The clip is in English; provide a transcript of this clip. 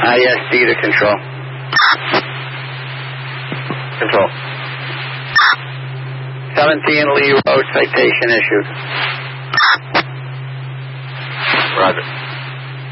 ISD to control. Control. 17 Lee Road, citation issued. Roger.